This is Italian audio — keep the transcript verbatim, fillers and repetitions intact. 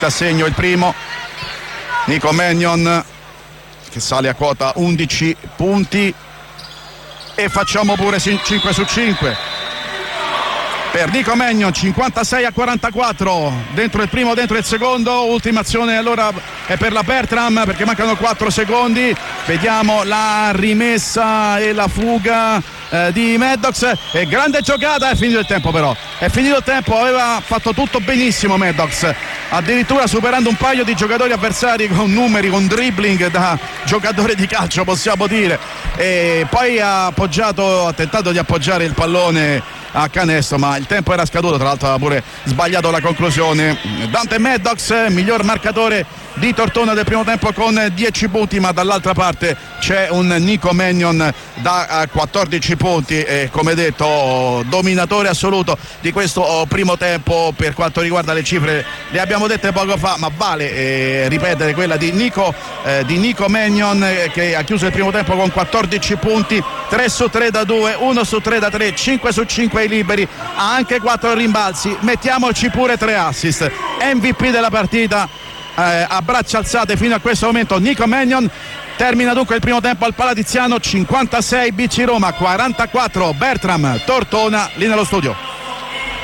a segno il primo Nico Mannion, che sale a quota undici punti, e facciamo pure cinque su cinque per Nico Mannion. Cinquantasei a quarantaquattro, dentro il primo, dentro il secondo. Ultima azione allora è per la Bertram, perché mancano quattro secondi. Vediamo la rimessa e la fuga eh, di Maddox, e grande giocata. È finito il tempo, però è finito il tempo, aveva fatto tutto benissimo Maddox, addirittura superando un paio di giocatori avversari con numeri, con dribbling da giocatore di calcio, possiamo dire, e poi ha appoggiato, ha tentato di appoggiare il pallone a canestro, ma il tempo era scaduto, tra l'altro aveva pure sbagliato la conclusione. Dante Maddox, miglior marcatore di Tortona del primo tempo con dieci punti, ma dall'altra parte c'è un Nico Mannion da quattordici punti e, come detto, dominatore assoluto di questo primo tempo. Per quanto riguarda le cifre, le abbiamo dette poco fa, ma vale eh, ripetere quella di Nico, eh, di Nico Mannion, eh, che ha chiuso il primo tempo con quattordici punti, tre su tre da due, uno su tre da tre, cinque su cinque ai liberi, ha anche quattro rimbalzi, mettiamoci pure tre assist. M V P della partita eh, a braccia alzate fino a questo momento Nico Mannion. Termina dunque il primo tempo al Palatiziano, cinquantasei B C Roma, quarantaquattro Bertram Tortona. Lì nello studio.